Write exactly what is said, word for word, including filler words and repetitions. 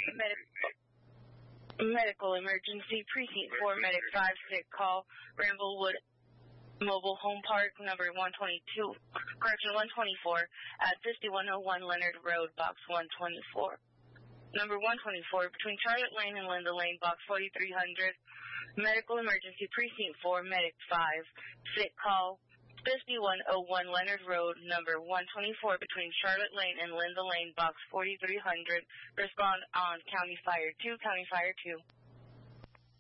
Medical, medical emergency, precinct four, medic five, sick call, Bramblewood Mobile Home Park, number one twenty-two, correction one twenty-four, at fifty-one oh one Leonard Road, box one twenty-four. Number one twenty-four, between Charlotte Lane and Linda Lane, box forty-three hundred, medical emergency, precinct four, medic five, sick call, fifty-one oh one Leonard Road, number one twenty-four, between Charlotte Lane and Linda Lane, box forty-three hundred. Respond on County Fire two, County Fire two.